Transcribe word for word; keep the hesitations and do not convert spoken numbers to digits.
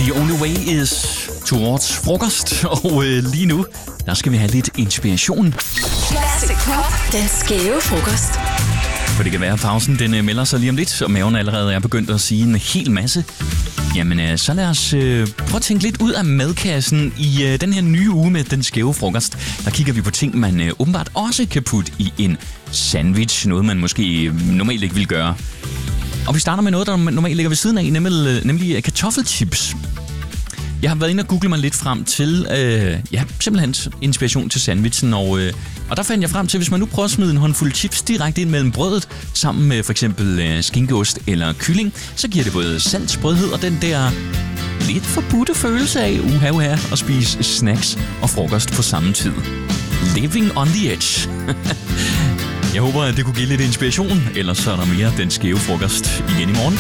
The only way is towards frokost, og øh, lige nu, der skal vi have lidt inspiration. Classic Pop, den skæve frokost. For det kan være, at pausen den øh, melder sig lige om lidt, og maven allerede er begyndt at sige en hel masse. Jamen, øh, så lad os øh, prøve at tænke lidt ud af madkassen i øh, den her nye uge med den skæve frokost. Der kigger vi på ting, man øh, åbenbart også kan putte i en sandwich. Noget, man måske øh, normalt ikke vil gøre. Og vi starter med noget, der normalt ligger ved siden af, nemlig, nemlig kartoffelchips. Jeg har været inde og google mig lidt frem til, øh, ja, simpelthen inspiration til sandwichen, og, øh, og der fandt jeg frem til, hvis man nu prøver at smide en håndfuld chips direkte ind mellem brødet, sammen med for eksempel øh, skinkeost eller kylling, så giver det både salt, sprødhed og den der lidt forbudte følelse af uha, uha, at spise snacks og frokost på samme tid. Living on the edge. Jeg håber, at det kunne give lidt inspiration, ellers så er der mere den skæve frokost igen i morgen.